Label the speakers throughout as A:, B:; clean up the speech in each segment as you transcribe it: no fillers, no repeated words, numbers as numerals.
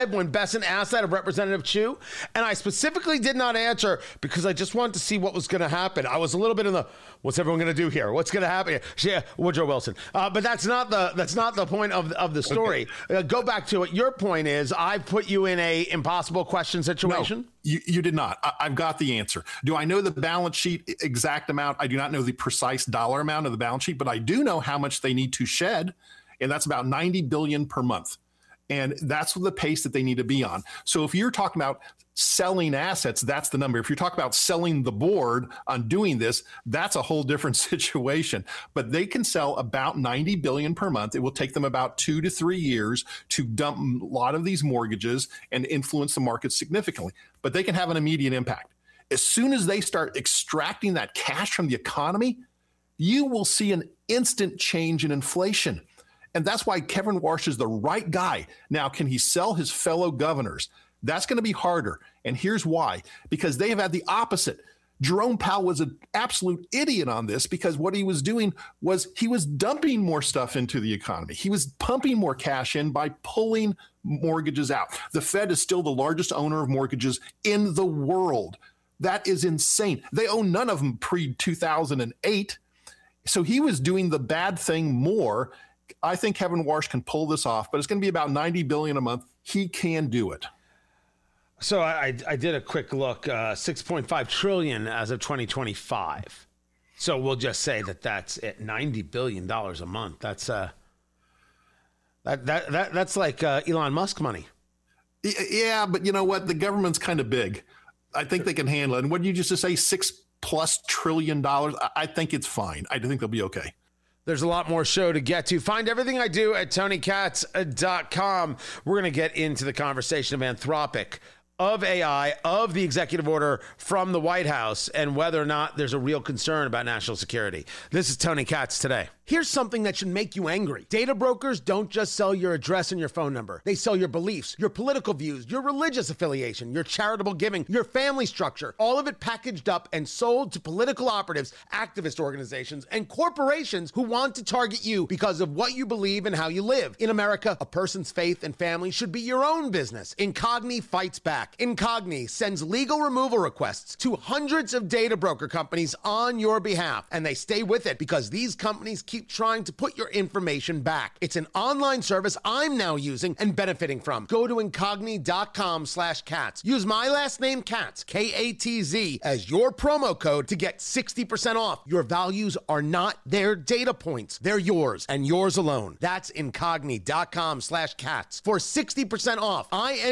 A: when Besson asked that of Representative Chu, and I specifically did not answer because I just wanted to see what was going to happen. I was a little bit in the, what's everyone going to do here? What's going to happen here? Yeah, Woodrow Wilson. But that's not the point of the story. Okay. Go back to it. Your point is I put you in a impossible question situation?
B: No, you did not. I've got the answer. Do I know the balance sheet exact amount? I do not know the precise dollar amount of the balance sheet, but I do know how much they need to shed, and that's about $90 billion per month. And that's the pace that they need to be on. So if you're talking about selling assets, that's the number. If you're talking about selling the board on doing this, that's a whole different situation. But they can sell about $90 billion per month. It will take them about 2 to 3 years to dump a lot of these mortgages and influence the market significantly. But they can have an immediate impact. As soon as they start extracting that cash from the economy, you will see an instant change in inflation. And that's why Kevin Warsh is the right guy. Now, can he sell his fellow governors? That's going to be harder. And here's why. Because they have had the opposite. Jerome Powell was an absolute idiot on this because what he was doing was he was dumping more stuff into the economy. He was pumping more cash in by pulling mortgages out. The Fed is still the largest owner of mortgages in the world. That is insane. They own none of them pre-2008. So he was doing the bad thing more. I think Kevin Warsh can pull this off, but it's going to be about $90 billion a month. He can do it.
A: So I did a quick look, $6.5 trillion as of 2025. So we'll just say that's at $90 billion a month. That's that's like Elon Musk money.
B: Yeah, but you know what? The government's kind of big. I think they can handle it. And what did you just say? $6+ trillion. I think it's fine. I think they'll be okay.
A: There's a lot more show to get to. Find everything I do at TonyKatz.com. We're going to get into the conversation of Anthropic, of AI, of the executive order from the White House, and whether or not there's a real concern about national security. This is Tony Katz Today. Here's something that should make you angry. Data brokers don't just sell your address and your phone number. They sell your beliefs, your political views, your religious affiliation, your charitable giving, your family structure, all of it packaged up and sold to political operatives, activist organizations, and corporations who want to target you because of what you believe and how you live. In America, a person's faith and family should be your own business. Incogni fights back. Incogni sends legal removal requests to hundreds of data broker companies on your behalf, and they stay with it because these companies keep trying to put your information back. It's an online service I'm now using and benefiting from. Go to incogni.com/Katz. Use my last name, Katz, K-A-T-Z, as your promo code to get 60% off. Your values are not their data points. They're yours and yours alone. That's incogni.com/Katz for 60% off.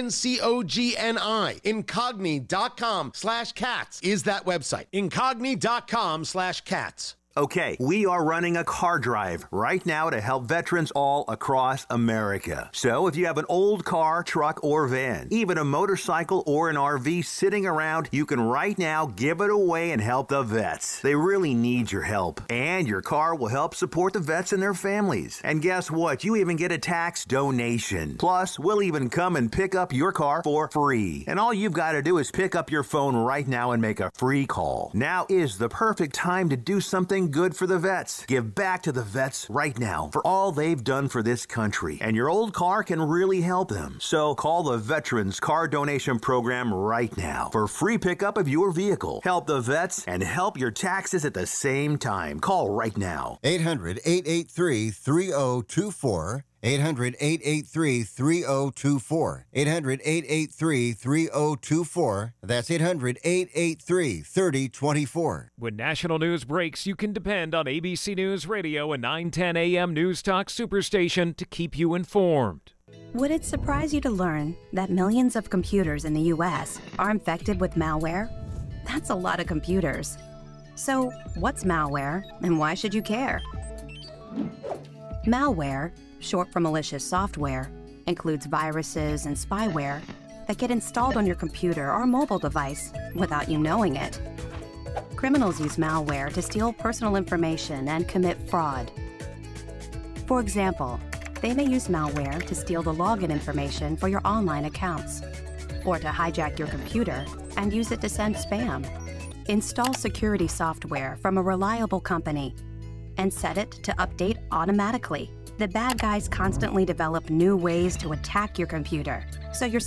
A: INCOGNI. Incogni.com/Katz is that website. Incogni.com/Katz.
C: Okay, we are running a car drive right now to help veterans all across America. So if you have an old car, truck, or van, even a motorcycle or an RV sitting around, you can right now give it away and help the vets. They really need your help. And your car will help support the vets and their families. And guess what? You even get a tax donation. Plus, we'll even come and pick up your car for free. And all you've got to do is pick up your phone right now and make a free call. Now is the perfect time to do something good for the vets. Give back to the vets right now for all they've done for this country. And your old car can really help them. So call the Veterans Car Donation Program right now for free pickup of your vehicle. Help the vets and help your taxes at the same time. Call right now.
D: 800-883-3024. 800-883-3024. 800-883-3024. That's 800-883-3024.
E: When national news breaks, you can depend on ABC News Radio and 910 AM News Talk Superstation to keep you informed.
F: Would it surprise you to learn that millions of computers in the U.S. are infected with malware? That's a lot of computers. So, what's malware and why should you care? Malware, short for malicious software, includes viruses and spyware that get installed on your computer or mobile device without you knowing it. Criminals use malware to steal personal information and commit fraud. For example, they may use malware to steal the login information for your online accounts, or to hijack your computer and use it to send spam. Install security software from a reliable company and set it to update automatically. The bad guys constantly develop new ways to attack your computer, so your